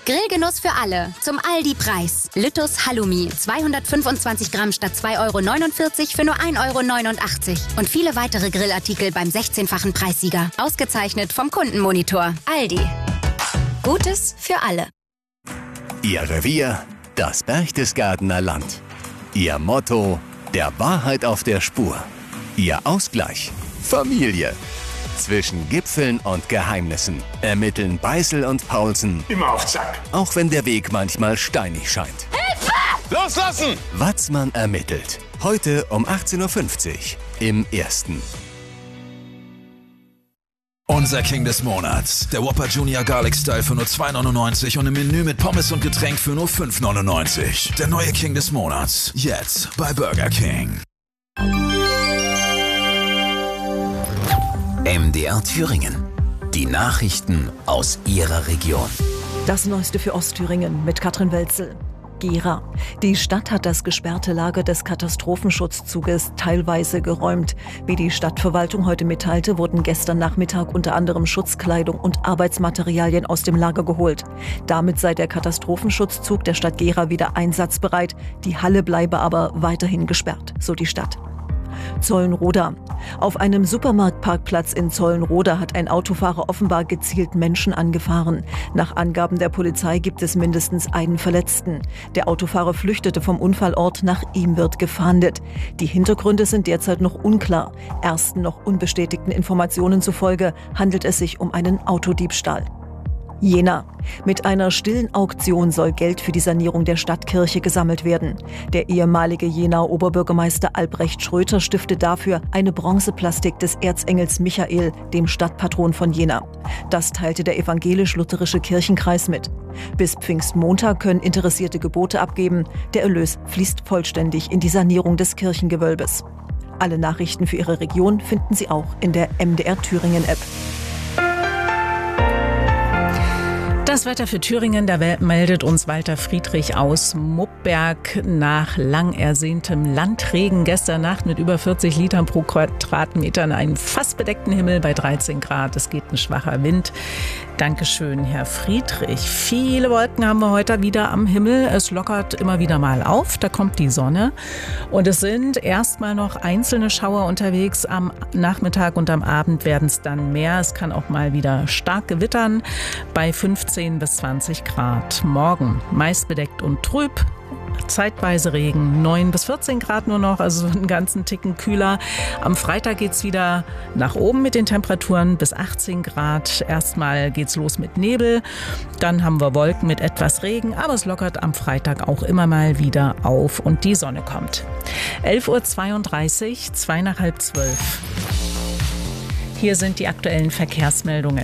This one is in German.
Grillgenuss für alle. Zum Aldi-Preis. Lüttus Halloumi. 225 Gramm statt 2,49 € für nur 1,89 € Und viele weitere Grillartikel beim 16-fachen Preissieger. Ausgezeichnet vom Kundenmonitor. Aldi. Gutes für alle. Ihr Revier, das Berchtesgadener Land. Ihr Motto, der Wahrheit auf der Spur. Ihr Ausgleich, Familie. Zwischen Gipfeln und Geheimnissen ermitteln Beißel und Paulsen immer auf Zack. Auch wenn der Weg manchmal steinig scheint. Hilfe! Loslassen! Watzmann ermittelt. Heute um 18:50 Uhr im Ersten. Unser King des Monats. Der Whopper Junior Garlic Style für nur 2,99 € und im Menü mit Pommes und Getränk für nur 5,99 €. Der neue King des Monats. Jetzt bei Burger King. MDR Thüringen. Die Nachrichten aus Ihrer Region. Das Neueste für Ostthüringen mit Katrin Welzel. Gera. Die Stadt hat das gesperrte Lager des Katastrophenschutzzuges teilweise geräumt. Wie die Stadtverwaltung heute mitteilte, wurden gestern Nachmittag unter anderem Schutzkleidung und Arbeitsmaterialien aus dem Lager geholt. Damit sei der Katastrophenschutzzug der Stadt Gera wieder einsatzbereit. Die Halle bleibe aber weiterhin gesperrt, so die Stadt. Zollenroda. Auf einem Supermarktparkplatz in Zollenroda hat ein Autofahrer offenbar gezielt Menschen angefahren. Nach Angaben der Polizei gibt es mindestens einen Verletzten. Der Autofahrer flüchtete vom Unfallort, nach ihm wird gefahndet. Die Hintergründe sind derzeit noch unklar. Ersten noch unbestätigten Informationen zufolge handelt es sich um einen Autodiebstahl. Jena. Mit einer stillen Auktion soll Geld für die Sanierung der Stadtkirche gesammelt werden. Der ehemalige Jenaer Oberbürgermeister Albrecht Schröter stiftet dafür eine Bronzeplastik des Erzengels Michael, dem Stadtpatron von Jena. Das teilte der evangelisch-lutherische Kirchenkreis mit. Bis Pfingstmontag können Interessierte Gebote abgeben. Der Erlös fließt vollständig in die Sanierung des Kirchengewölbes. Alle Nachrichten für Ihre Region finden Sie auch in der MDR Thüringen App. Das Wetter für Thüringen, da meldet uns Walter Friedrich aus Muppberg nach lang ersehntem Landregen. Gestern Nacht mit über 40 Litern pro Quadratmeter einen fast bedeckten Himmel bei 13 Grad. Es geht ein schwacher Wind. Dankeschön, Herr Friedrich. Viele Wolken haben wir heute wieder am Himmel. Es lockert immer wieder mal auf. Da kommt die Sonne. Und es sind erstmal noch einzelne Schauer unterwegs. Am Nachmittag und am Abend werden es dann mehr. Es kann auch mal wieder stark gewittern bei 15 bis 20 Grad. Morgen meist bedeckt und trüb. Zeitweise Regen, 9 bis 14 Grad nur noch, also einen ganzen Ticken kühler. Am Freitag geht's wieder nach oben mit den Temperaturen bis 18 Grad. Erstmal geht's los mit Nebel, dann haben wir Wolken mit etwas Regen, aber es lockert am Freitag auch immer mal wieder auf und die Sonne kommt. 11:32 Uhr, 11:55. Hier sind die aktuellen Verkehrsmeldungen.